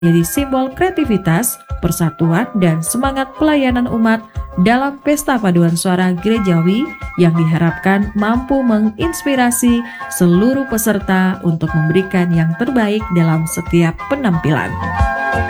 jadi simbol kreativitas, persatuan, dan semangat pelayanan umat dalam pesta paduan suara gerejawi yang diharapkan mampu menginspirasi seluruh peserta untuk memberikan yang terbaik dalam setiap penampilan.